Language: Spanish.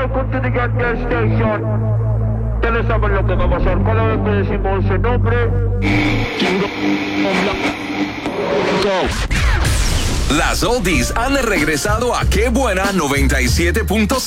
welcome to the Get There Station. Ustedes saben lo que vamos a hacer. Cada vez que decimos ese nombre, Las oldies han regresado a Qué Buena 97.5.